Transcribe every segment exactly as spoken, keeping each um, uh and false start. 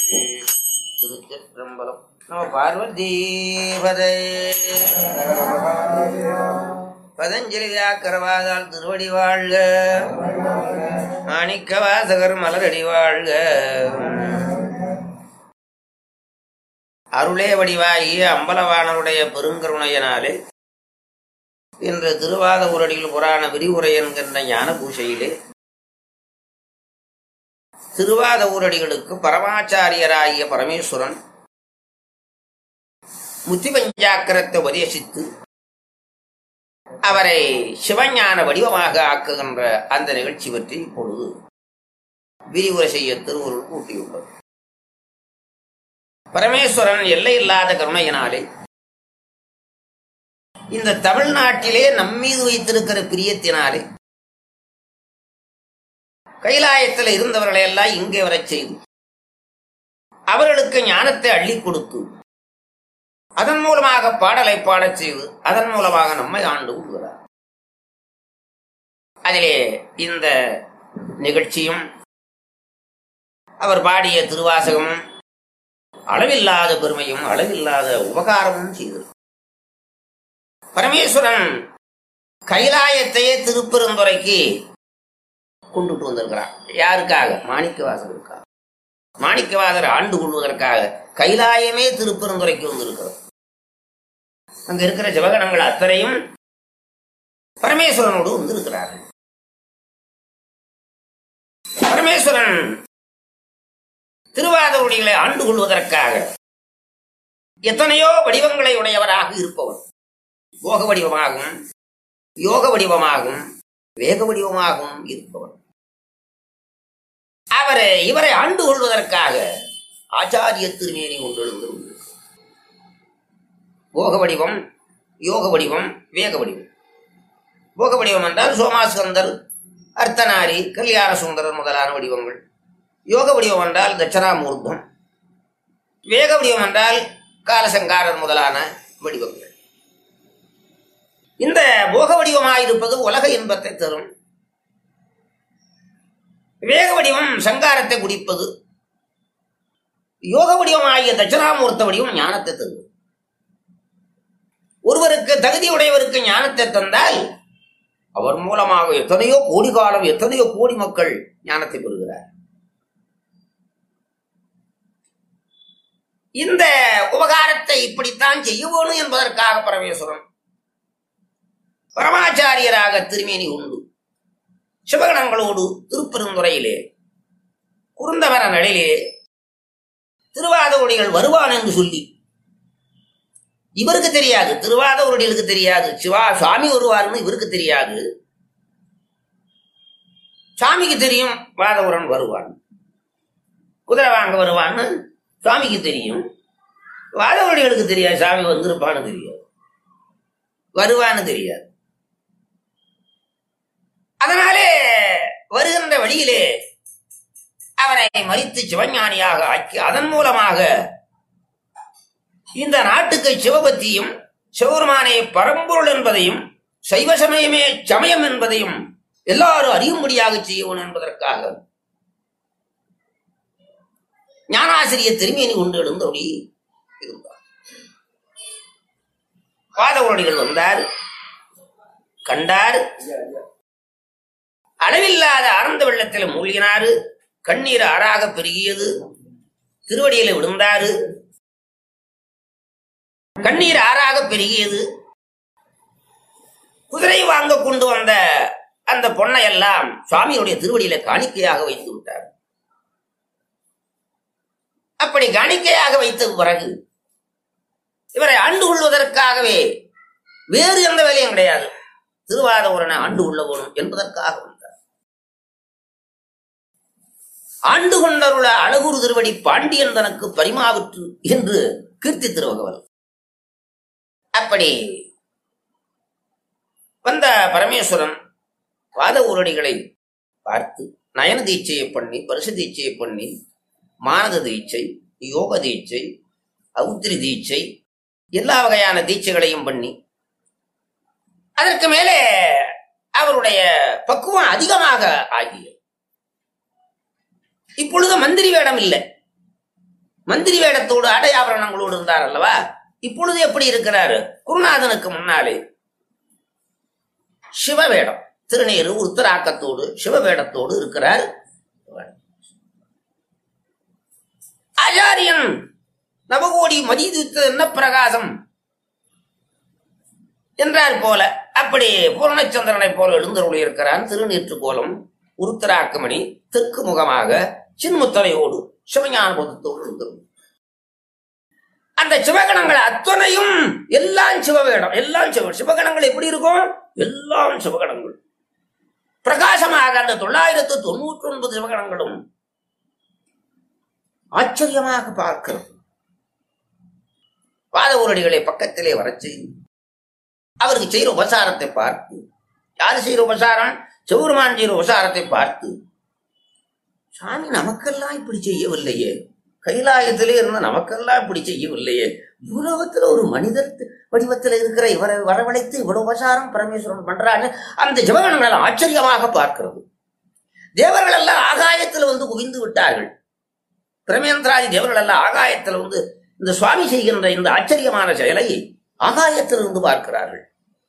திருச்சிற்றம்பலம். நம பார்வதீபதே. பதஞ்சலி வியாக்கரவாதால் திருவடி வாழ்க, மாணிக்க வாசகர் மலரடி வாழ்க. அருளே வடிவாகிய அம்பலவாணருடைய பெருங்கருணையினாலே இன்று திருவாத ஊரடியில் புராண விரிவுரை என்கின்ற ஞான பூசையிலே திருவாத ஊரடிகளுக்கு பரமாச்சாரியராகிய பரமேஸ்வரன் முத்தி பஞ்சாக்கரத்தை உபதேசித்து அவரை சிவஞான வடிவமாக ஆக்குகின்ற அந்த நிகழ்ச்சி பற்றி இப்பொழுது விரிவுரை செய்ய திருவருள் கூட்டியுள்ளது. பரமேஸ்வரன் எல்லை இல்லாத கருணையினாலே இந்த தமிழ்நாட்டிலே நம்மீது வைத்திருக்கிற பிரியத்தினாலே கைலாயத்தில் இருந்தவர்களை எல்லாம் இங்கே வரச் செய்து அவர்களுக்கு ஞானத்தை அள்ளி கொடுத்து அதன் மூலமாக பாடலை பாடச் செய்து அதன் மூலமாக நம்மை ஆண்டு கொள்கிறார். அதிலே இந்த நிகழ்ச்சியும் அவர் பாடிய திருவாசகமும் அளவில்லாத பெருமையும் அளவில்லாத உபகாரமும் செய்தது. பரமேஸ்வரன் கைலாயத்தையே திருப்பெருந்துறைக்கு கொண்டுட்டு வந்திருக்கிறார். யாருக்காக? மாணிக்கவாசகருக்காக. மாணிக்கவாசகர் ஆண்டு கொள்வதற்காக கைலாயமே திருப்பெருந்துறைக்கு வந்திருக்கிறது. அங்க இருக்கிற சிவகணங்கள் அத்தனையும் பரமேஸ்வரனோடு வந்திருக்கிறார்கள். பரமேஸ்வரன் திருவாதூரிகளை ஆண்டு கொள்வதற்காக எத்தனையோ வடிவங்களை உடையவராக இருப்பவர். போக வடிவமாகவும் யோக வடிவமாகவும் வேக வடிவமாகவும் இருப்பவர். அவரை இவரை ஆண்டு கொள்வதற்காக ஆச்சாரிய திருமேனி கொண்டு போக வடிவம், யோக வடிவம், வேக வடிவம். போக வடிவம் என்றால் சோமாஸ்கந்தர், அர்த்தநாரி, கல்யாண சுந்தரர் முதலான வடிவங்கள். யோக வடிவம் என்றால் தட்சணாமூர்த்தம். வேக வடிவம் என்றால் காலசங்காரர் முதலான வடிவங்கள். இந்த போக வடிவமாயிருப்பது உலக இன்பத்தை தரும். வேக வடிவம் சங்காரத்தை குடிப்பது. யோக வடிவமாகிய தட்சணாமூர்த்த வடிவம் ஞானத்தை தரும். ஒருவருக்கு தகுதி உடையவருக்கு ஞானத்தை தந்தால் அவர் மூலமாக எத்தனையோ கோடி காலம் எத்தனையோ கோடி மக்கள் ஞானத்தை பெறுகிறார். இந்த உபகாரத்தை இப்படித்தான் செய்ய வேணும் என்பதற்காக பரமேஸ்வரன் பரமாச்சாரியராக திருமேனி உண்டு சிவகணங்களோடு திருப்பெருந்துறையிலே குறுந்தவர நடையிலே திருவாதூரிகள் வருவான் என்று சொல்லி, இவருக்கு தெரியாது, திருவாதூரிகளுக்கு தெரியாது சிவா சுவாமி வருவார்னு இவருக்கு தெரியாது. சுவாமிக்கு தெரியும் வாதவூரன் வருவான், குதிரை வாங்க வருவான்னு சுவாமிக்கு தெரியும். வாதவூரிகளுக்கு தெரியாது, சாமி வந்திருப்பான்னு தெரியாது, வருவான்னு தெரியாது. அதனாலே வருகின்ற வழியிலே அவனை மறித்து சிவஞானியாக ஆக்கி அதன் மூலமாக இந்த நாட்டுக்கு சிவபக்தியும் சிவபெருமானே பரம்பொருள் என்பதையும் சைவ சமயமே சமயம் என்பதையும் எல்லாரும் அறியும்படியாக செய்யணும் என்பதற்காக ஞானாசிரிய திருமேனி கொண்டு எழுந்தோடி இருந்தார். வாதவூரடிகள் வந்தார், கண்டார், அளவில்லாத ஆனந்த வெள்ளத்தில் மூழ்கினாரு. கண்ணீர் ஆறாக பெருகியது. திருவடியில விழுந்தாரு. கண்ணீர் ஆறாக பெருகியது. குதிரை வாங்க கொண்டு வந்த அந்த பொன்னை எல்லாம் சுவாமியுடைய திருவடியில காணிக்கையாக வைத்து விட்டார். அப்படி காணிக்கையாக வைத்த பிறகு இவரை ஆண்டு கொள்வதற்காகவே வேறு எந்த வேலையும் கிடையாது, திருவாதூரனை ஆண்டு கொள்ள வேணும் என்பதற்காக வந்தார். ஆண்டு கொண்டருள அழகுரு திருவடி பாண்டியன் தனக்கு பரிமாவிற்று என்று கீர்த்தி திருவகவல். அப்படி வந்த பரமேஸ்வரன் வாத ஊரடிகளை பார்த்து நயன தீட்சையை பண்ணி, பரிசு தீட்சையை பண்ணி, மானத தீட்சை, யோக தீட்சை, அவுத்திரி தீட்சை, எல்லா வகையான தீட்சைகளையும் பண்ணி அதற்கு மேலே அவருடைய பக்குவம் அதிகமாக ஆகியது. இப்பொழுது மந்திரி வேடம் இல்லை, மந்திரி வேடத்தோடு ஆடையாபரணங்களோடு இருந்தார் அல்லவா? இப்பொழுது எப்படி இருக்கிறாரு? குருநாதனுக்கு முன்னாலே சிவவேடம், திருநீரு உத்தராக்கத்தோடு சிவவேடத்தோடு இருக்கிறார். ஆச்சாரியன் நவகோடி மதிதித்த என்ன பிரகாசம் என்றார் போல அப்படி பூர்ணச்சந்திரனை போல எழுந்தருளி இருக்கிறான். திருநீற்று கோலம், உருத்தராக்கமணி, தெற்கு முகமாக சின்முத்தனையோடு சிவஞான போதத்தோடு எழுந்தருள். அந்த சிவகணங்கள் அத்தனையும் எல்லாம் சிவவேடம், எல்லாம் சிவ சிவகணங்கள் எப்படி இருக்கும்? எல்லாம் சிவகணங்கள் பிரகாசமாக. அந்த தொள்ளாயிரத்து தொண்ணூற்றி ஒன்பது சிவகணங்களும் ஆச்சரியமாக பார்க்கிறது. பாதவூரடிகளை பக்கத்திலே வர செய்து அவருக்கு செய்கிற உபசாரத்தை பார்த்து, யாரு செய்கிற உபசாரம்? சிவபெருமான் செய்கிற உபசாரத்தை பார்த்து, சாமி நமக்கெல்லாம் இப்படி செய்யவில்லையே, கைலாயத்திலே இருந்த நமக்கெல்லாம் இப்படி செய்யவில்லையே, பூலோகத்துல ஒரு மனிதர் வடிவத்தில் இருக்கிற இவரை வரவழைத்து இவ்வளவு உபசாரம் பரமேஸ்வரன் பண்றான்னு அந்த சிவகணங்கள் ஆச்சரியமாக பார்க்கிறது. தேவர்கள் எல்லாம் ஆகாயத்தில் வந்து குவிந்து விட்டார்கள். பிரமேந்திராதி தேவர்கள் எல்லாம் ஆகாயத்தில் வந்து இந்த சுவாமி செய்கின்ற இந்த ஆச்சரியமான செயலை ஆகாயத்திலிருந்து பார்க்கிறார்கள்.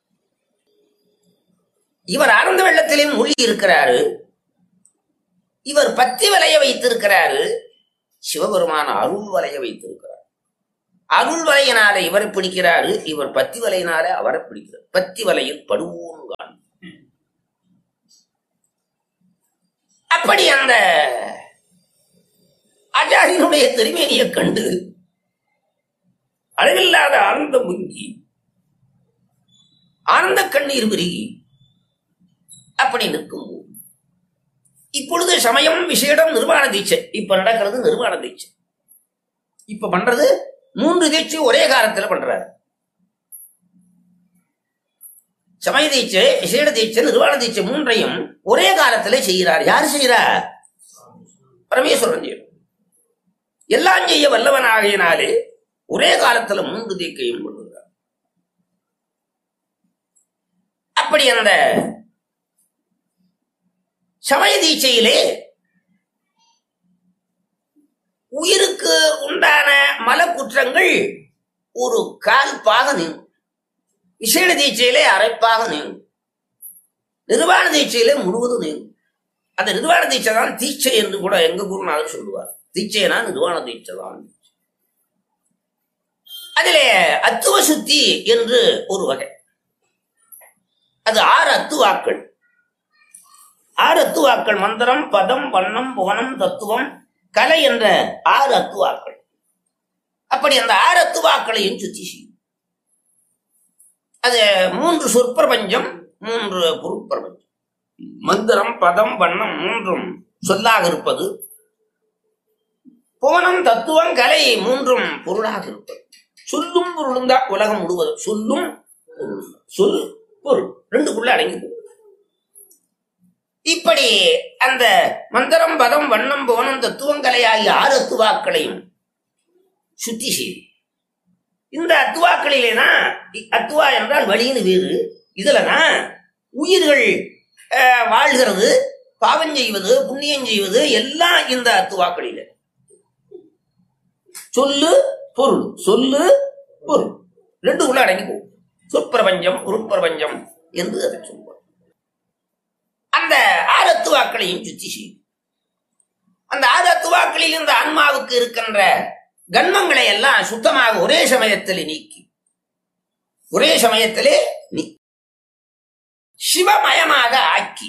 இவர் ஆனந்த வெள்ளத்திலும் மூழ்கி இருக்கிறாரு. இவர் பத்தி வலைய வைத்திருக்கிறாரு. சிவபெருமான அருள் வலைய வைத்திருக்கிறார். அருள் வலையினால இவரை பிடிக்கிறாரு, இவர் பத்தி வலையினால அவரை பிடிக்கிறார். பத்தி வலையில் படுவோன். அப்படி அந்த ஆச்சாரியனுடைய திருமேனியை கண்டு அளவில்லாத ஆனந்த முங்கி ஆனந்த கண்ணீர் விருகி அப்படி நிற்கும். இப்பொழுது சமயம் விசேடம் நிர்வாண தீட்சை. இப்ப நடக்கிறது நிர்வாண தீட்சை. இப்ப பண்றது மூன்று தீட்சை ஒரே காலத்துல பண்றாரு. சமய தீட்சை, விசேட தீட்சை, நிர்வாண தீட்சை மூன்றையும் ஒரே காலத்துல செய்கிறார். யாரு செய்கிறார்? பரமேஸ்வரன் செய்கிறார். எல்லாம் செய்ய வல்லவன் ஆகையினாலே ஒரே காலத்துல மூன்று தீக்கையும் கொள்ளுகிறார். அப்படி அந்த சமய தீட்சையிலே உயிருக்கு உண்டான மலக்குற்றங்கள் ஒரு கால் பாக நீங்கும். விசேட தீட்சையிலே அரைப்பாக நீங்கும். நிர்வாண தீட்சையிலே முழுவதும் நீங்கும். அந்த நிர்வாண தீட்சை தான் தீட்சை என்று கூட எங்க குருநாதர் சொல்லுவார். தீட்சைனா நிர்வாண தீட்சை தான். அதிலே அத்துவ சுத்தி என்று ஒரு வகை. அது ஆறு அத்துவாக்கள். ஆறு அத்துவாக்கள் மந்திரம், பதம், வண்ணம், புவனம், தத்துவம், கலை என்ற ஆறு அத்துவாக்கள். அப்படி அந்த ஆறு அத்துவாக்களையும் சுத்தி செய்யும். அது மூன்று சொற்பிரபஞ்சம், மூன்று பொருட்பிரபஞ்சம். மந்திரம், பதம், வண்ணம் மூன்றும் சொல்லாக இருப்பது. புவனம், தத்துவம், கலை மூன்றும் பொருளாக இருப்பது. சொல்லும் பொருளும் தான் உலகம் முழுவதும். சொல்லும் சொல் பொருள் ரெண்டுக்குள்ள அடங்கி போகும். இப்படி அந்த மந்திரம், பதம், வண்ணம், புவனம், தத்துவங்களை ஆகிய ஆறு அத்துவாக்களையும் சுத்தி செய்யும். இந்த அத்துவாக்களிலேதான், அத்துவா என்றால் வழின்னு வேறு, இதுலதான் உயிர்கள் வாழ்கிறது, பாவம் செய்வது, புண்ணியம் செய்வது எல்லாம் இந்த அத்துவாக்களில. சொல்லு பொருள், சொல்லு பொருள் ரெண்டு உள்ள அடங்கி போகும். சொற்பிரபஞ்சம், உருட்பிரபஞ்சம் என்று அதை சொல்வார். அந்த ஆறு அத்துவாக்களையும் சுத்தி செய்யும். அந்த ஆறு அத்துவாக்களில் இந்த ஆன்மாவுக்கு இருக்கின்ற கன்மங்களை எல்லாம் சுத்தமாக ஒரே சமயத்தில் நீக்கி, ஒரே சமயத்திலே நீ சிவமயமாக ஆக்கி,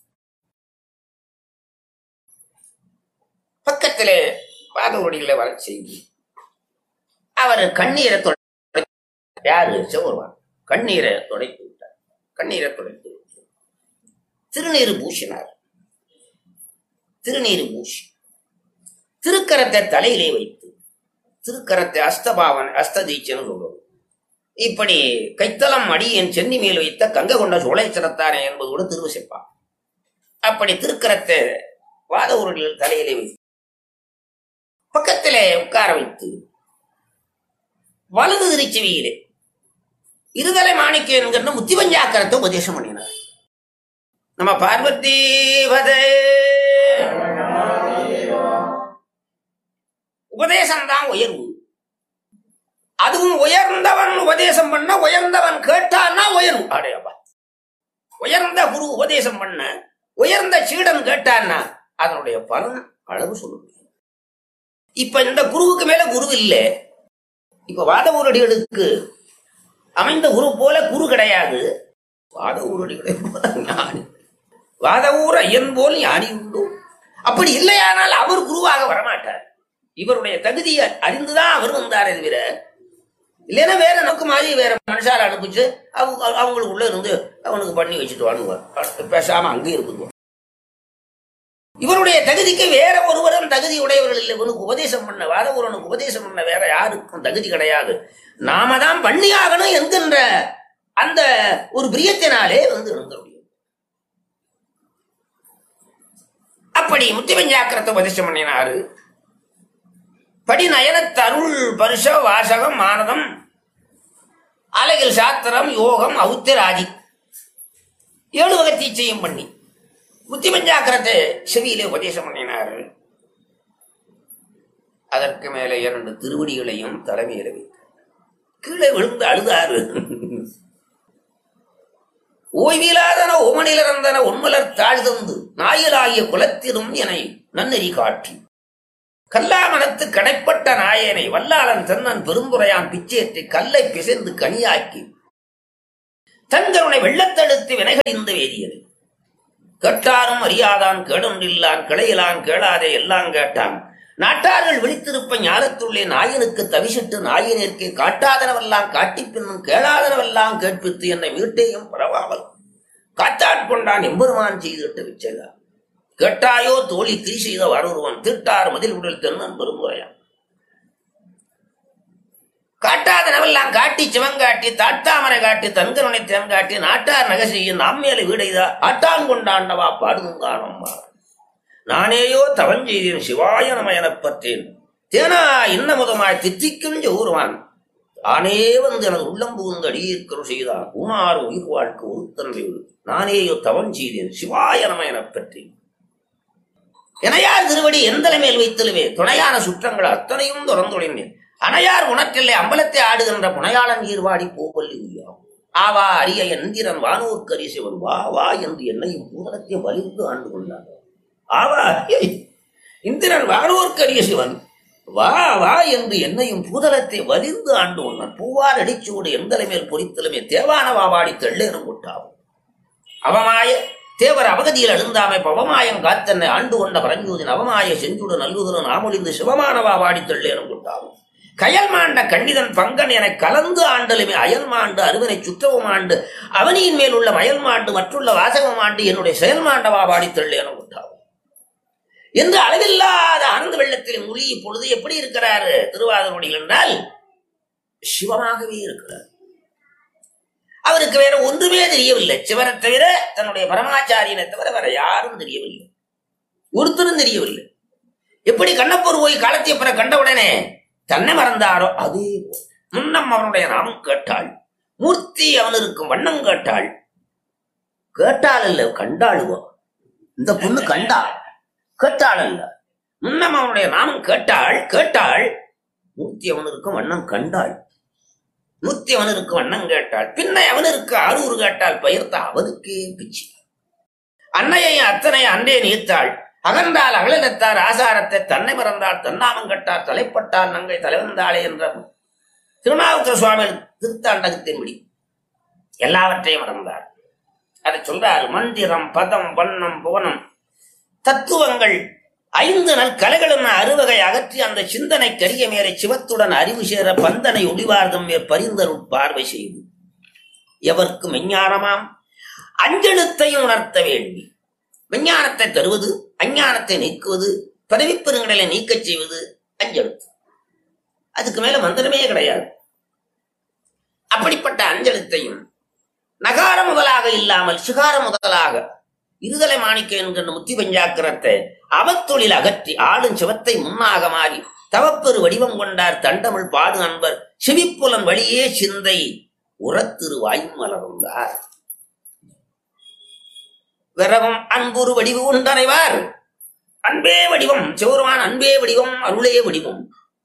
பக்கத்திலே பாதவடிகளை வர செய்து அவர் கண்ணீரை தொடை, யாரு சிவருவான் கண்ணீரை துடைத்து விட்டார். கண்ணீரை துடைத்து விட்டார். திருநீரு பூசினார். திருநீரு பூசி திருக்கரத்தை தலையிலே வைத்து, திருக்கரத்தை அஸ்தபாவன் அஸ்ததீச்சன்னு சொல்லுவோம். இப்படி கைத்தலம் அடி என் சென்னி மேல் வைத்த கங்க கொண்ட சோலை சிறத்தானே என்பதோடு திருவசிப்பான். அப்படி திருக்கரத்தை வாதவூரில் தலையிலே வைத்து பக்கத்திலே உட்கார வைத்து வலது திருச்செவியிலே இருதலை மாணிக்க என்கிற முத்திபஞ்சாக்கரத்தை உபதேசம் பண்ணினார். நம்ம பார்வதி பதே உபதேசம்தான் உயர்வு. அதுவும் உயர்ந்தவன் உபதேசம் பண்ண உயர்ந்தவன் கேட்டான்னா உயர்வு. அடையப்பா, உயர்ந்த குரு உபதேசம் பண்ண உயர்ந்த சீடன் கேட்டான்னா அதனுடைய பலன் அளவு சொல்லுங்க. இப்ப இந்த குருவுக்கு மேல குரு இல்லை. இப்ப வாத ஊரடிகளுக்கு அமைந்த குரு போல குரு கிடையாது. வாத ஊரடிகளை ஞானி, வாத ஊர் ஐயன் போல் ஞானி உண்டு. அப்படி இல்லையானால் அவர் குருவாக வரமாட்டார். இவருடைய தகுதியை அறிந்துதான் அவர் வந்தாரே தவிர, இல்லைன்னா வேற நோக்கமாதிரி வேற மனுஷார அனுப்பிச்சு அவங்க அவங்களுக்கு உள்ள இருந்து அவனுக்கு பண்ணி வச்சுட்டு வாங்குவார். பேசாம அங்கேயே இருக்குதுவான். இவருடைய தகுதிக்கு வேற ஒருவரும் தகுதி உடையவர்கள் இல்லை. இவனுக்கு உபதேசம் பண்ண, வாத ஊரனுக்கு உபதேசம் பண்ண வேற யாருக்கும் தகுதி கிடையாது. நாம தான் பண்ணியாகணும் என்கின்ற அந்த ஒரு பிரியத்தினாலே வந்து இருந்த முடியும். அப்படி முத்திபஞ்சாக்கரத்தை உபதேசம் பண்ணினாரு. படி நயனத்து அருள் பருஷ வாசகம் மானதம் அலகில் சாத்திரம் யோகம் அவுத்திராதி ஏழு வகை தீச்சையும் பண்ணி முத்திபஞ்சாக்கரத்தை செவியிலே உபதேசம் பண்ணினாரு. அதற்கு மேலே இரண்டு திருவடிகளையும் தலைமையில வைத்தார். கீழே விழுந்து அழுதாரு. ஓய்விலாதன ஓமனிலிருந்தன உண்மலர் தாழ்தந்து நாயலாகிய குலத்திலும் என நன்னெறி காட்டி கல்லாமணத்து கடைப்பட்ட நாயனை வல்லாளன் தென்னன் பெருந்துரையான் பிச்சேற்றி கல்லை பிசைந்து கனியாக்கி தன்கருணை வெள்ளத்தெடுத்து வினைகழிந்து வேதியது. கேட்டாரும் அறியாதான் கேடொன்றில்லான் கிளையிலான் கேளாதே எல்லாம் கேட்டான் நாட்டார்கள் விழித்திருப்ப ஞானத்துள்ளே நாயனுக்கு தவிசிட்டு நாயனிற்கே காட்டாதனவெல்லாம் காட்டி பின்னும் கேளாதனவெல்லாம் கேட்பித்து என்னை வீட்டையும் பரவாமல் காத்தாட்கொண்டான் எம்பெருமான் செய்துவிட்டு விச்சைதான். கேட்டாயோ தோழி கிரி செய்த வரொருவன் தீட்டார் மதில் உடல் தென்னன் பெருமுறையான். காட்டாதனவெல்லாம் காட்டி சிவங்காட்டி தாட்டாமரை காட்டி தன்கருணை தேன்காட்டி நாட்டார் நகை செய்ய நாம் மேல வீடைதா ஆட்டான் கொண்டாண்டவா பாடுங்கானம்மா. நானேயோ தவஞ்செய்தேன் சிவாய நம எனப் பற்றேன் தேனா இன்னமுதமாய் தித்திக்கும் ஜோருவான் தானே வந்து எனது உள்ளம் புகுந்து அடியேற்கரு செய்தான் ஊனாறு உயிர் வாழ்க்கை ஒருத்தன்மை. நானேயோ தவம் செய்தேன் சிவாய நம எனப் பற்றேன். எனையார் திருவடி எந்தலை மேல் வைத்தலுமே துணையான சுற்றங்கள் அத்தனையும் தொடர்ந்துடைந்தேன். அணையார் உணற்றில்லை அம்பலத்தை ஆடுகின்ற புனையாளன் ஈர்வாடி போவல்லி உய்யாம். ஆவா அரிய எந்திரன் வானூர் கரிசிவன் வா வா என்று என்னையும் பூதலத்தை வலிந்து ஆண்டு கொண்டான். ஆவா இந்திரன் வானூர் கரிய சிவன் வா வா என்று என்னையும் பூதலத்தை வலிந்து ஆண்டு கொண்டான். பூவார் அடிச்சூடு எந்தலை மேல் பொறித்தலுமே தேவான வாவாடி தெள்ளேனும் கொட்டாவும். அவமாய தேவர் அவகதியில் அழுந்தாமை பவமாயம் காத்தன்னை ஆண்டு கொண்ட பரஞ்சூதின் அவமாய செஞ்சுடு நல்லுதலும் ஆமொழிந்து சிவமானவா வாடி தெள்ளேனும் கொட்டாவும். கயல் மாண்ட கண்ணிதன் பங்கன் என கலந்து ஆண்டலுமே அயல் மாண்டு அருவனை சுற்றவும் ஆண்டு அவனியின் மேல் உள்ள மயல் மாண்டு மற்றுள்ள வாசகம் ஆண்டு என்னுடைய செயல் மாண்டவா வாடி தெள்ளேனும் கொட்டாவும் என்று அளவில்லாத ஆனந்த வெள்ளத்தில் மூழ்கி பொழுது எப்படி இருக்கிறாரு திருவாதிரமுடிகள் என்றால் சிவமாகவே இருக்கிறார். அவருக்கு வேற ஒன்றுமே தெரியவில்லை. சிவனை தவிர தன்னுடைய பரமாச்சாரியனை தவிர வேற யாரும் தெரியவில்லை, ஒருத்தரும் தெரியவில்லை. எப்படி கண்ணப்பூர் போய் காலத்தியப்பரை கண்டவுடனே தன்னை மறந்தாரோ அதே முன்னம் அவனுடைய நாமம் கேட்டாள். மூர்த்தி அவன் இருக்கும் வண்ணம் கேட்டாள். கேட்டாள் அல்ல கண்டாளுவோ. இந்த பொண்ணு கண்டாள், கேட்டாள் அல்ல. முன்னம் அவனுடைய நாமம் கேட்டாள். கேட்டாள் மூர்த்தி அவன் இருக்கும் வண்ணம் கண்டாள். மூர்த்தி அவன் இருக்கும் வண்ணம் கேட்டாள். பின்ன அவனிற்கு ஆரூர் கேட்டாள். பெயர்த்த அவனுக்கே பிச்சு. அன்னையையும் அத்தனை அன்றே நீத்தாள். அகன்றால் அகலினத்தார் ஆசாரத்தை தன்னை மறந்தாள். தன்னாமம் கட்டார் தலைப்பட்டால் நங்கை தலைவந்தாளே என்ற திருநாவுக்கர சுவாமி திருத்தாண்டகத்தின்படி எல்லாவற்றையும் மறந்தார். அதை சொல்றார். மந்திரம் பதம் வண்ணம் புவனம் தத்துவங்கள் ஐந்து நல் கலைகளும் அறுவகை அகற்றி அந்த சிந்தனை கரிய மேலே சிவத்துடன் அறிவு சேர பந்தனை ஒளிவார்தம் மேற் பரிந்தருள் பார்வை செய்து எவர்க்கும் விஞ்ஞானமாம் அஞ்செழுத்தையும் உணர்த்த வேண்டி விஞ்ஞானத்தை தருவது, அஞ்ஞானத்தை நீக்குவது, பரவிப்பெருங்கடலை நீக்கச் செய்வது அஞ்செழுத்து. அதுக்கு மேல மந்திரமே கிடையாது. அப்படிப்பட்ட அஞ்செழுத்தையும் நகார முதலாக இல்லாமல் சிகார முதலாக இருதலை மாணிக்க என்கிற முத்தி பஞ்சாக்கரத்தை அவத்தொழில் அகற்றி ஆடும் சிவத்தை முன்னாக மாறி தவப்பெரு வடிவம் கொண்டார் தண்டமிழ் பாடு அன்பர் சிவிப்புலன் வழியே சிந்தை உரத்திரு வாயும் மலர்ந்தார். விரவம் அன்புரு வடிவு உண்டனைவார். அன்பே வடிவம் சிவருமான், அன்பே வடிவம், அருளே வடிவம்.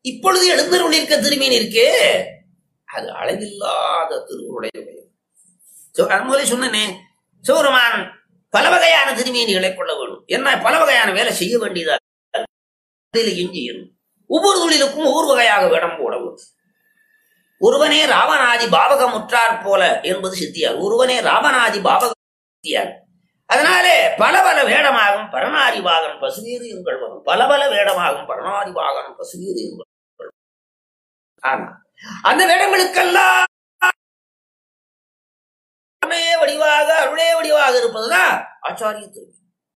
இப்பொழுது எழுந்தருளிருக்க திருமீன் இருக்கே அது அளவில்லாத திருவுடைய முதலே சொன்னனே சிவருமான் பல வகையான திருமீனிகளை கொள்ள வேண்டும். என்ன பல வகையான வேலை செய்ய வேண்டியதா செய்யணும். ஒவ்வொரு தொழிலுக்கும் ஒவ்வொரு வகையாக வேடம் போட வேண்டும். ஒருவனே ராவணாதி பாவகமுற்றார் போல என்பது சித்தியார். ஒருவனே ராவணாதி பாவகம் சித்தியார். அதனாலே பல பல வேடமாகும் பரணாரிவாகன் பசுவீறு எங்கள் வரும். பல பல வேடமாகும் பரணாரிவாகன் பசுவீறு எங்கள். ஆனா அந்த வேடங்களுக்கெல்லாம் வடிவாக அருளே வடிவாக இருப்பதுதான் ஆச்சாரிய திருமீன்.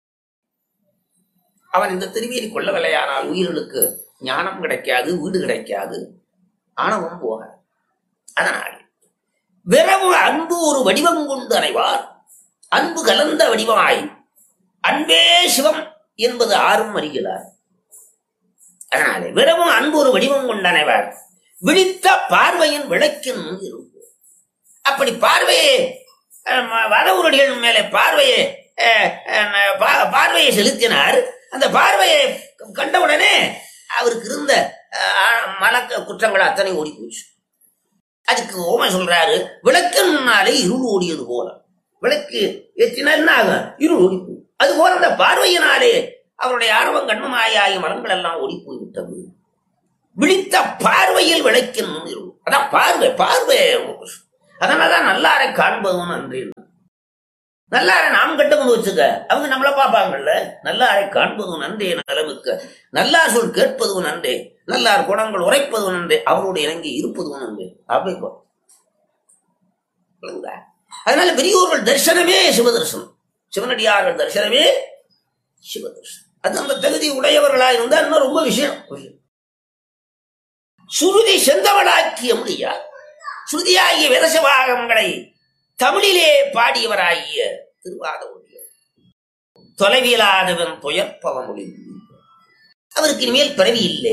அவன் இந்த திருமீனை கொள்ளவில்லையானால் உயிர்களுக்கு ஞானம் கிடைக்காது, வீடு கிடைக்காது, ஆணவம் போகாது. அதனால் விரவு அன்பு ஒரு வடிவம் கொண்டு அனைவார். அன்பு கலந்த வடிவமாய் அன்பே சிவம் என்பது ஆறும் அறிகிறார். அதனாலே விரவும் அன்பு ஒரு வடிவம் கொண்டு அனைவார். விழித்த பார்வையின் விளக்கின் முன் இருக்கும். அப்படி பார்வையை வரவுரடிகள் மேலே பார்வையை பார்வையை செலுத்தினார். அந்த பார்வையை கண்டவுடனே அவருக்கு இருந்த மலக்க குற்றங்கள் அத்தனை ஓடி போச்சு. அதுக்கு ஓமை சொல்றாரு, விளக்கு முன்னாலே இருள் ஓடியது போல. விளக்கு ஏற்றினாக இருள் ஓடி போய் அது போல அந்த பார்வையினாலே அவருடைய ஆர்வம் கண்மமாயாகி மலங்கள் எல்லாம் ஓடி போய் விட்டது. விழித்த பார்வையில் விளக்கின் முன் இருள். அதான் பார்வை பார்வை. அதனாலதான் நல்லாரை காண்பதும் நன்றி. நல்லாரை நாம் கட்டமுன்னு வச்சுக்க, அவங்க நம்மள பாப்பாங்கல்ல. நல்லாரை காண்பதும் நன்றே நிலவுக்கு. நல்லார் சொல் கேட்பதும் நன்றே. நல்லார் குணங்கள் உரைப்பதும் நன்றே. அவருடைய இறங்கி இருப்பதும் நன்றே. அப்படி அதனால பெரியோர்கள் தரிசனமே சிவதர்சனம். சிவனடியார்கள் தரிசனமே சிவதர்சனம். அது அந்த தகுதி உடையவர்களா இருந்தா இன்னும் ரொம்ப விஷயம். சுருதி செந்தவளாக்கிய முடியாது. சுருதியாகிய விரசவாகங்களை தமிழிலே பாடியவராகிய திருவாத ஒழியர். தொலைவியலாதவன் துயர்ப்பவமொழி. அவருக்கு இனிமேல் பிறவி இல்லை.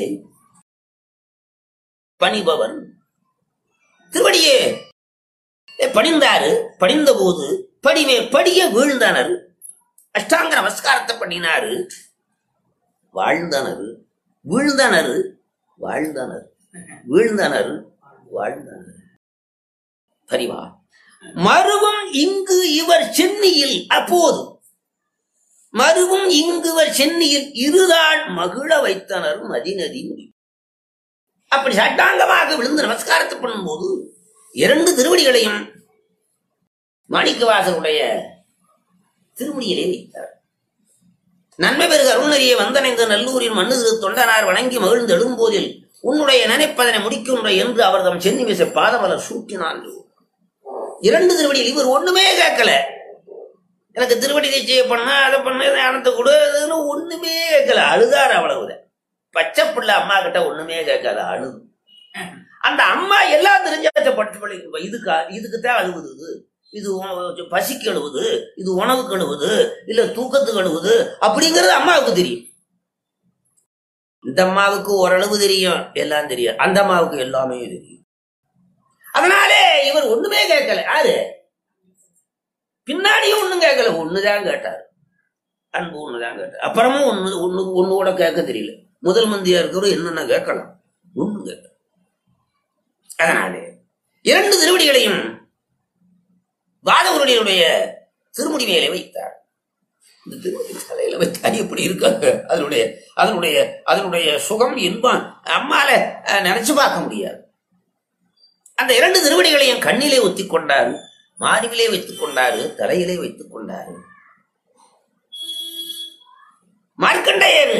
பணிபவன் திருவடியே பணிந்தாரு. பணிந்த போது படிமே படிய வீழ்ந்தனர். அஷ்டாங்க நமஸ்காரத்தை பண்ணினாரு. வாழ்ந்தனர். வீழ்ந்தனர். வாழ்ந்தனர். வீழ்ந்தனர். வாழ்ந்தனர். பரிவா மறுவும் இங்கு இவர் சென்னியில் அப்போது மறுவும் இங்கு இவர் சென்னியில் இருதாள் மகிழ வைத்தனர் மதிநதி முடி. அப்படி சட்டாங்கமாக விழுந்து நமஸ்காரத்தை பண்ணும்போது இரண்டு திருவடிகளையும் மாணிக்கவாசருடைய திருமுடியிலே வைத்தார். நன்மை பெருக அருணறிய வந்தனைந்த நல்லூரின் மண்ணு திரு தொண்டனார் வணங்கி மகிழ்ந்து எழும்போதில் உன்னுடைய நினைப்பதனை முடிக்கின்ற என்று அவர் தம் சென்னி விசை பாதமலர் சூட்டினான். இரண்டு திருவடியில் இவர் ஒண்ணுமே கேட்கல. எனக்கு திருவடி நிச்சய பண்ண அதை பண்ண ஞானத்தை கொடுன்னு ஒண்ணுமே கேட்கல. அழுதார். அவ்வளவுதான். பச்சை பிள்ளை அம்மா கிட்ட ஒண்ணுமே கேட்காத அழுது. அந்த அம்மா எல்லாம் தெரிஞ்ச பட்டு இதுக்கா இதுக்குத்தான் அழுவுது. இது பசிக்கு அழுவுது, இது உணவுக்கு அழுவுது, இல்ல தூக்கத்துக்கு அழுவுது அப்படிங்கிறது அம்மாவுக்கு தெரியும். இந்த அம்மாவுக்கு ஓரளவு தெரியும், எல்லாம் தெரியும். அந்த அம்மாவுக்கு எல்லாமே தெரியும். அதனாலே இவர் ஒண்ணுமே கேட்கல. யாரு பின்னாடியும் ஒண்ணும் கேட்கல. ஒண்ணுதான் கேட்டார். அன்பு ஒண்ணுதான் கேட்டார். அப்புறமும் ஒண்ணு ஒண்ணு ஒண்ணு கூட கேட்க தெரியல. முதல் மந்தியா இருக்கிற என்னென்ன கேட்கலாம், ஒண்ணு கேட்க. அதனாலே இரண்டு திருவடிகளையும் வாதவருடைய திருமுடி மேலே வைத்தார். இந்த திருமுடி தலையில வைத்தார். எப்படி இருக்காங்க அதனுடைய அதனுடைய அதனுடைய சுகம் இன்பம் அம்மால நினைச்சு பார்க்க முடியாது. அந்த இரண்டு திருவடிகளையும் கண்ணிலே ஒத்திக் கொண்டாரு, மார்பிலே வைத்துக் கொண்டாரு, தலையிலே வைத்துக் கொண்டாரு. மார்க்கண்டேயர்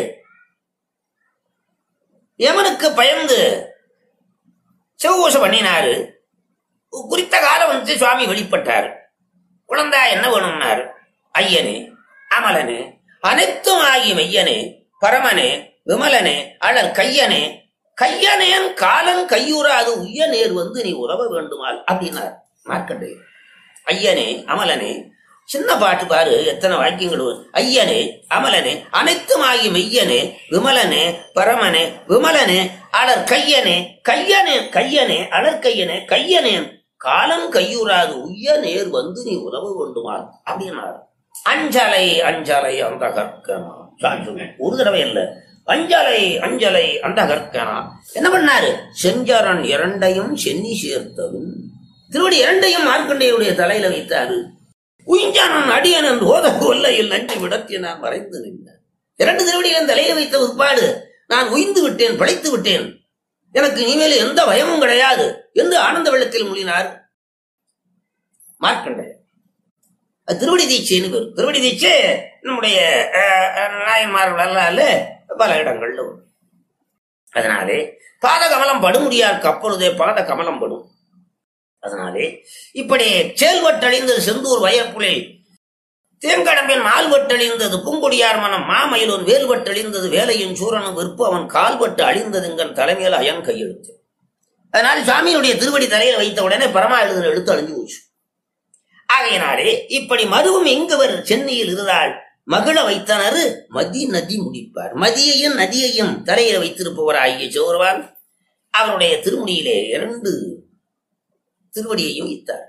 யமனுக்கு பயந்து சிவகோஷம் பண்ணினாரு. குறித்த காலம் வந்து சுவாமி வெளிப்பட்டாரு. குழந்தா என்ன வேணும்னாரு. ஐயனே, அமலனே, அனைத்தும் ஆகி மையனே, பரமனே, விமலனே, அழற் கையனே, கையனேன் காலன் கையூறாது உய்ய நேர் வந்து நீ உறவ வேண்டுமால் அப்படின்னார் மார்க்கண்டேயர். ஐயனே, அமலனே, சின்ன பாட்டு பாரு, எத்தனை வாக்கியங்கள். ஐயனே, அமலனே, அனைத்தும் ஆகி மெய்யனே, விமலனே, பரமனே, விமலனே, அழற் கையனே, கையனே, கையனே, அழற் கையனே, கையனேன் காலம் கையூறாது உய்ய நேர் வந்து நீ உறவு வேண்டுமால் அப்படின்னார். அஞ்சலை அஞ்சலை அந்த கற்கமா ஒரு தடவை இல்ல அஞ்சலை அஞ்சலை அந்த கற்கனா என்ன பண்ணாரு? செஞ்சரன் இரண்டையும் சென்னி சேர்த்ததும் திருவடி இரண்டையும் மார்க்கண்டேயுடைய தலையில வைத்தாரு. உயிஞ்சானன் அடியன் என்று ஓத கொல்லையில் நஞ்சு விடத்தி நான் மறைந்து நின்றேன். இரண்டு திருவடிகளின் தலையில வைத்த உட்பாடு நான் உயிர்ந்து விட்டேன், படைத்து விட்டேன், எனக்கு இனிமேல் எந்த பயமும் கிடையாது என்று ஆனந்த வெள்ளத்தில் மூழ்கினார் மார்க்கண்டேயர். திருவடி தீட்சைன்னு பேர். திருவடி தீட்சை நம்முடைய நாயன்மார்களால பல இடங்கள்ல வரும். அதனாலே பாத கமலம் படுமுடியாருக்கு அப்பொழுதே பாத கமலம் படும். அதனாலே இப்படி செயல்வட்டழிந்தது செந்தூர் வயற்புலை, தேங்கடம்பின் மால்வட்டழிந்தது பூங்கொடியார் மனம், மாமயிலோன் வேல்வட்டழிந்தது வேலையின் சூரனும் வெறுப்பு அவன் கால்வட்டு அழிந்தது என்கிற தலைமையில் அயன் கையெழுத்து. அதனால சுவாமியினுடைய திருவடி தலையில வைத்த உடனே பரமா எழுதுகிற எழுத்து அழிஞ்சு போச்சு. ஆகையினாலே இப்படி மருவும் எங்குவர் சென்னையில் இருந்தால் மகிழ வைத்தனர் மதி நதி முடிப்பார். மதியையும் நதியையும் தலையில வைத்திருப்பவர் ஆகிய சிவருவான் அவருடைய திருமுடியிலே இரண்டு திருவடியையும் வைத்தார்.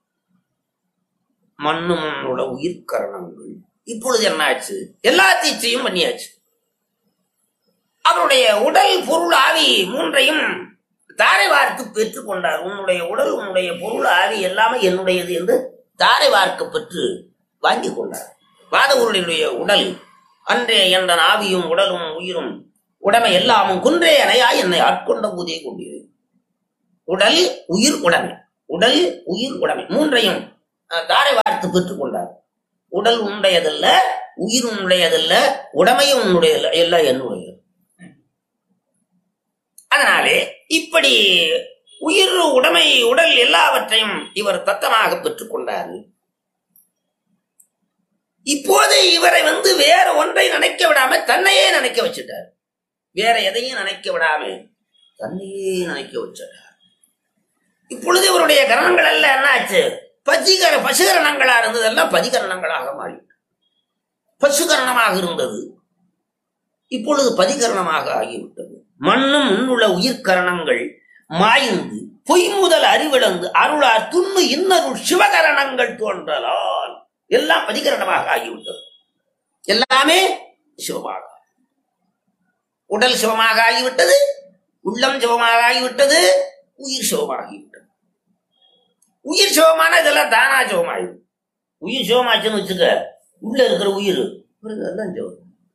மண்ணும் உள்ள உயிர்கரணங்கள். இப்பொழுது என்ன ஆச்சு? எல்லா தீட்சையும் பண்ணியாச்சு. அவருடைய உடல் பொருள் ஆவி மூன்றையும் தாரை வார்த்து பெற்றுக் கொண்டார். உன்னுடைய உடல் உன்னுடைய பொருள் ஆவி எல்லாமே என்னுடையது என்று தாரை வார்க்க பெற்று வாங்கி கொண்டார். வாதவருடைய உடல் அன்றே என்ற ஆவியும் உடலும் உயிரும் உடமை எல்லாமும் குன்றே அணையா என்னை ஆட்கொண்ட போதே கொண்டீர். உடல் உயிர் உடைமை, உடல் உயிர் உடைமை மூன்றையும் தாரை வார்த்து பெற்றுக் கொண்டார். உடல் உன்னுடையதல்ல, உயிர் உன்னுடையதல்ல, உடமையும் உன்னுடைய எல்லாம் என்னுடையது. அதனாலே இப்படி உயிர் உடைமை உடல் எல்லாவற்றையும் இவர் தத்தமாக பெற்றுக் கொண்டார். இப்போது இவரை வந்து வேற ஒன்றை நினைக்க விடாம தன்னையே நினைக்க வச்சுட்டார். வேற எதையும் நினைக்க விடாம தன்னையே நினைக்க வச்சுட்டார். இப்பொழுது இவருடைய கரணங்கள் எல்லாம் என்ன ஆச்சு? பசிகர பசுகரணங்களா இருந்ததெல்லாம் பதிகரணங்களாக மாறி, பசுகரணமாக இருந்தது இப்பொழுது பதிகரணமாக ஆகிவிட்டது. மண்ணும் உன்னுள்ள உயிர்கரணங்கள் மாய்ந்து பொய் முதல் அறிவிழந்து அருளார் துண்ணு இன்னருள் சிவகரணங்கள் தோன்றலால் எல்லாம் பதிகரணமாக ஆகிவிட்டது. எல்லாமே சிவமாக, உடல் சிவமாக ஆகிவிட்டது, உள்ளம் சிவமாக ஆகிவிட்டது, உயிர் சிவமாகிவிட்டது. உயிர் சிவமான இதெல்லாம் தானா சிவமாகிடும். உயிர் சிவமாச்சுன்னு வச்சுக்க, உள்ள இருக்கிற உயிர் எல்லாம் சிவம்.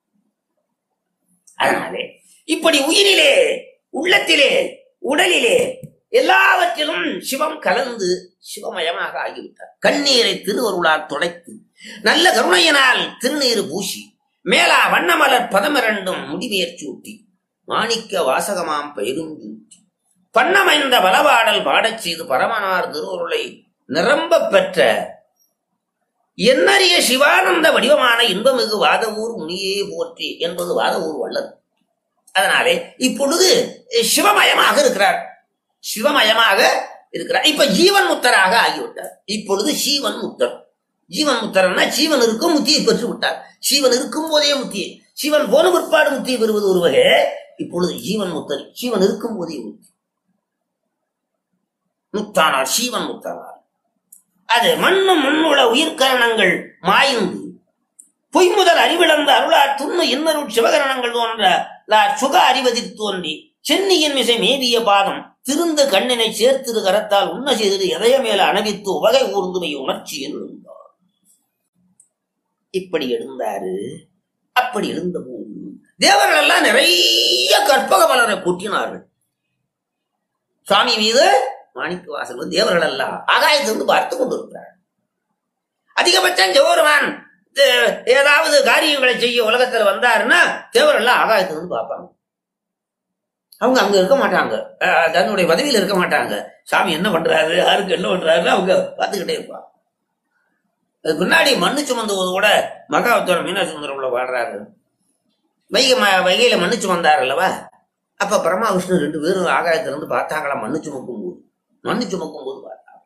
அதனாலே இப்படி உயிரிலே உள்ளத்திலே உடலிலே எல்லாவற்றிலும் சிவம் கலந்து சிவமயமாக ஆகிவிட்டார். கண்ணீரை திருவருளால் துடைத்து நல்ல கருணையினால் திருநீர் பூசி மேலா வண்ணமலர் பதமிரண்டும் முடிவேற் சூட்டி மாணிக்க வாசகமாம் பெயருஞ்சூட்டி பண்ணமைந்த பலபாடல் பாடச் செய்து பரமனார் திருவருளை நிரம்ப பெற்ற என்னறிய சிவானந்த வடிவமான இன்பமிகு வாதவூர் முனியே போற்றி என்பது வாதவூர் வள்ளல். அதனாலே இப்பொழுது சிவமயமாக இருக்கிறார், சிவமயமாக இருக்கிறார். இப்ப ஜீவன் முத்தராக ஆகிவிட்டார். இப்பொழுது சீவன் முத்தர். ஜீவன் முத்தர்னா ஜீவன் இருக்கும் முத்தியை பெற்று விட்டார். சீவன் இருக்கும் போதே முத்தியை, சீவன் போன பிற்பாடு முத்தியை பெறுவது ஒரு வகை. இப்பொழுது ஜீவன் முத்தர், சீவன் இருக்கும் போதே முத்தி முத்தானார், சீவன் முத்தானார். அது மண்ணும் முன்னுள்ள உயிர்கரணங்கள் மாய்ந்து பொய் முதல் அறிவிழந்த அருளார் துண்ணு இன்னருள் சிவகரணங்கள் தோன்ற சுக அறிவதில் தோன்றி சென்னியின் மிசை மேவிய பாதம் திருந்த கண்ணினை சேர்த்திரு கரத்தால் உண்ண செய்து எதைய மேல அணவித்து உவகை ஊர்ந்துமை உணர்ச்சியில் எழுந்தார். இப்படி எழுந்தாரு. அப்படி எழுந்த போது தேவர்கள் எல்லாம் நிறைய கற்பக மலரை கூட்டினார்கள் சுவாமி மீது. மாணிக்க வாசகர் தேவர்கள் எல்லாம் ஆகாயத்திலிருந்து பார்த்து கொண்டிருக்கிறார். அதிகபட்சம் ஜெகோருமான் ஏதாவது காரியங்களை செய்ய உலகத்துல வந்தாருன்னா தேவரெல்லாம் ஆகாயத்திலிருந்து பார்ப்பாங்க. அவங்க அங்க இருக்க மாட்டாங்க, தன்னுடைய பதவியில இருக்க மாட்டாங்க. சாமி என்ன பண்றாரு, யாருக்கு என்ன பண்றாருன்னு அவங்க பார்த்துக்கிட்டே இருப்பாங்க. அது பின்னாடி மண்ணு சுமந்து கூட மகாவத்தோட மீனாட்சி சுந்தரம்ல பாடுறாரு. வைகை வைகையில மண்ணு சுமந்தாரு அல்லவா, அப்ப பிரம்மா விஷ்ணு ரெண்டு பேரும் ஆகாயத்திலிருந்து பார்த்தாங்களா. மண்ணு சுமக்கும் போது மண்ணு சுமக்கும் போது பார்த்தாங்க.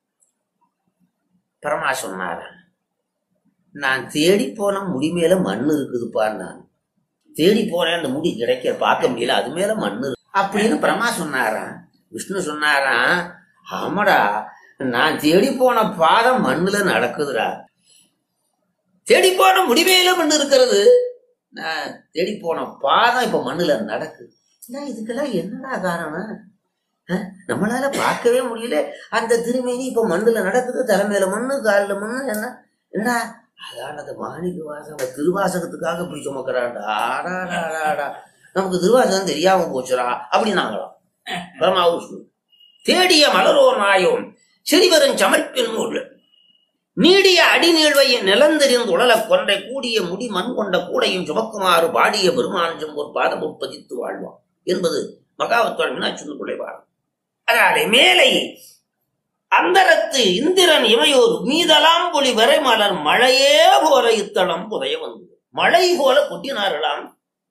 பிரம்மா சொன்னார, நான் தேடி போன முடி மேல மண்ணு இருக்குதுப்பா. நான் தேடி போனேன், அந்த முடி கிடைக்க பார்க்க முடியல, அது மேல மண்ணு அப்படின்னு பிரம்மா சொன்னாராம். விஷ்ணு சொன்னாராம், ஆமாடா நான் தேடி போன பாதம் மண்ணுல நடக்குதுடா. தேடி போன முடி மேல மண்ணு இருக்கிறது, நான் தேடி போன பாதம் இப்ப மண்ணுல நடக்குது. இதுக்கெல்லாம் என்னடா காரணம்? நம்மளால பார்க்கவே முடியல. அந்த திருமேனி இப்ப மண்ணுல நடக்குது, தலைமையில மண்ணு, காலில் மண்ணு. என்ன என்னடா அதான் அந்த மாணிக்க வாசகம் திருவாசகத்துக்காக இப்படி சுமக்கிறான்டா. ஆடாடாடாடா, நமக்கு திருவாசகம் தெரியாம போச்சுடா அப்படின்னாங்களாம் பிரம்மாவிஷ்ணு. தேடிய மலரோர் நாயும் சிறிவரும் சமர்ப்பின் நூல் நீடிய அடிநீழ்வையை நிலந்தெறிந்து உடல கொன்றை கூடிய முடி மண் கொண்ட கூடையும் சுமக்குமாறு பாடிய பெருமான் செம்போர் பாதம் உட்பதித்து வாழ்வான் என்பது மகாவத்வான் மீனாட்சி பாடம். அதனாலே மேலை அந்தரத்து இந்திரன் இமையோர் மீதலாம் பொலி வரை மலர் மழையே போல இத்தளம் புதைய வந்து மழை போல கொட்டினார்களாம்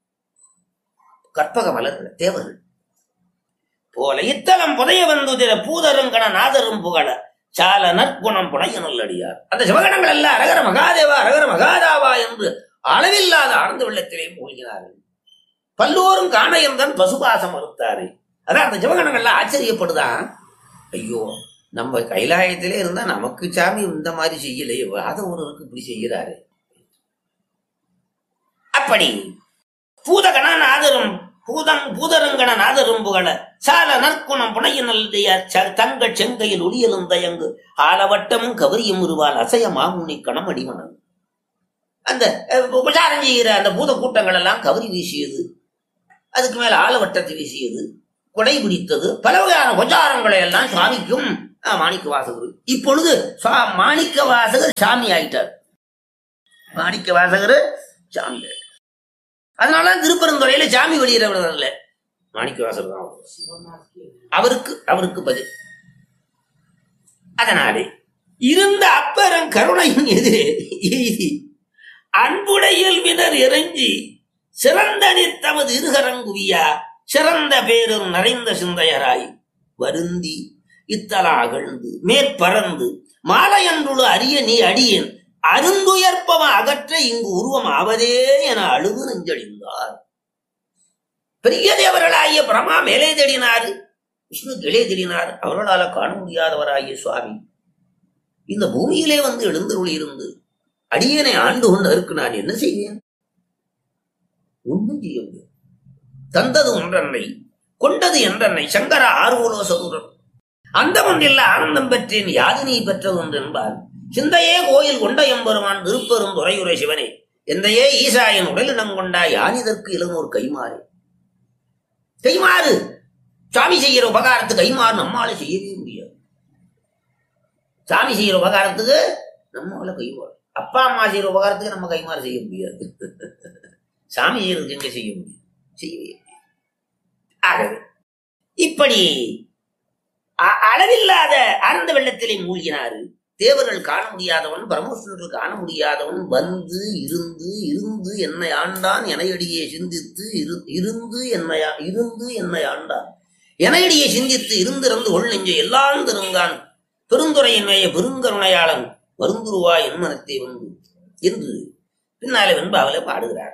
கற்பக மலர்கள் தேவர்கள் போல இத்தலம் புதைய வந்து பூதருங்கன நாதரும் புகழ சால நற்குணம் புனைய நல்லடியார். அந்த சிவகணங்கள் எல்லாம் அரகர மகாதேவா அரகர மகாதாவா என்று அளவில்லாத ஆழ்ந்த வெள்ளத்திலே மூழ்கினார்கள். பல்லோரும் காண என்றன் பசுபாசம் மறுத்தாரு. அதான் அந்த சிவகணங்கள்லாம் ஆச்சரியப்படுதான். ஐயோ, நம்ம கைலாயத்திலே இருந்தா நமக்கு சாமி இந்த மாதிரி செய்யலையே, அதை ஒருவருக்கு இப்படி செய்கிறாரு. அப்படி பூதகண நாதரும் பூதம் பூதரங்கன நாதரும் புகழ சால நற்குணம் புனைய நல்லதையார் தங்கள் செங்கையில் ஒளியலும் தயங்கு ஆலவட்டமும் கவரியும் உருவால் அசைய மாமுனி கணம் அடிமணன். அந்த உபசாரம் செய்கிற அந்த பூத கூட்டங்கள் எல்லாம் கவரி வீசியது, அதுக்கு மேல ஆலவட்டத்தை வீசியது, கொடை பிடித்தது, பல வகையான உபச்சாரங்களை எல்லாம் சுவாமிக்கும் மாணிக்க வாசகர். இப்பொழுது மாணிக்க வாசகர் சாமி ஆயிட்டார். மாணிக்க வாசகர் சாமி ஆயிட்டார். அதனாலதான் திருப்பரந்துறையில சாமி வெளியிடவில்ல, மாணிக்க வாசகர் தான் அவருக்கு அவருக்கு பதில். அதனாலே இருந்த அப்பறம் கருணையின் எதிரே எய்தி அன்புடையில் வினர் இறங்கி சிறந்தனி தமது இருகரங்குவியா சிறந்த பேரும் நிறைந்த சிந்தையராய் வருந்தி இத்தலா அகழ்ந்து மேற்பறந்து மாலையன்றுள்ள அரிய நீ அடியேன் அருந்துயர்ப்பவ அகற்ற இங்கு உருவம் ஆவதே என அழுது நெஞ்சழிந்தார். பெரிய தேவர்களாகிய பிரமா மேலே தேடினார், விஷ்ணு கிளே தேடினார். அவர்களால காண முடியாதவராகிய சுவாமி இந்த பூமியிலே வந்து எழுந்தருளி இருந்து அடியனை ஆண்டு கொண்டு அதற்கு நான் என்ன செய்வேன்? ஒன்றும் செய்ய முடியும். தந்தது ஒன்றன்னை கொண்டது என்றன்னை சங்கர ஆர்வலோ சதுரன் அந்த ஒன்றில் ஆனந்தம் பெற்றேன் யாது நீ பெற்றது ஒன்று என்பார். சிந்தையே கோயில் கொண்ட எம்பெருமான் திருப்பெரும் துறையுரை சிவனே எந்தையே ஈசாயன் உடலிடம் கொண்டா யானிதற்கு இளமோர் கைமாறு. கைமாறு சாமி செய்கிற உபகாரத்துக்கு கைமாறு நம்மால செய்யவே முடியாது. சாமி செய்கிற உபகாரத்துக்கு நம்மால கைமாறு, அப்பா அம்மா செய்கிற உபகாரத்துக்கு நம்ம கைமாறு செய்ய முடியாது. சாமி செய்யறதுக்கு எங்க செய்ய முடியும்? செய்யவே. ஆகவே இப்படி அளவில்லாத ஆனந்த வெள்ளத்திலே மூழ்கினாரு. தேவர்கள் காண முடியாதவன், பரமேஸ்வரர்கள் காண முடியாதவன் வந்து இருந்து இருந்து என்னை ஆண்டான் எனையடியே சிந்தித்து இருந்து என்னையா இருந்து என்னை ஆண்டான் எனையடியே சிந்தித்து இருந்திருந்து ஒள் நெஞ்ச எல்லாம் திருங்கான் பெருந்துரையின் மேய பெருங்கருணையாளன் வருந்துருவா என் மனத்தை வந்து என்று பின்னாலே வெண்பாவில பாடுகிறார்.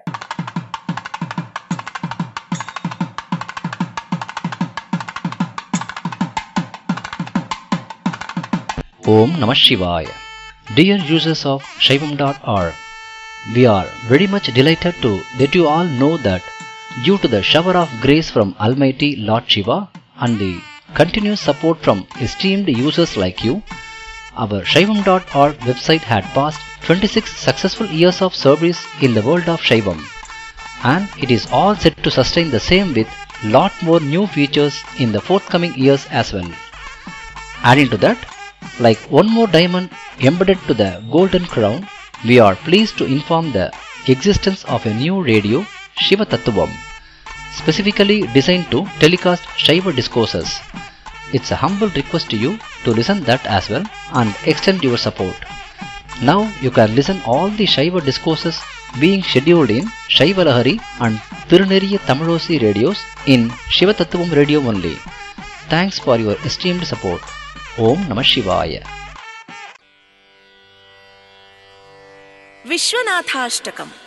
Om Namah Shivaya. Dear users of Shaivam dot org, we are very much delighted to let you all know that due to the shower of grace from Almighty Lord Shiva and the continuous support from esteemed users like you, our Shaivam dot org website had passed twenty-six successful years of service in the world of Shaivam, and it is all set to sustain the same with lot more new features in the forthcoming years as well. Adding to that, like one more diamond embedded to the golden crown, we are pleased to inform the existence of a new radio, Shiva Tattvam, specifically designed to telecast Shiva discourses. It's a humble request to you to listen that as well and extend your support. Now you can listen all the Shiva discourses being scheduled in Shiva Lahari and Tiruneriya Tamilosi radios in Shiva Tattvam radio only. Thanks for your esteemed support. Om Namah Shivaya. Vishwanathashtakam.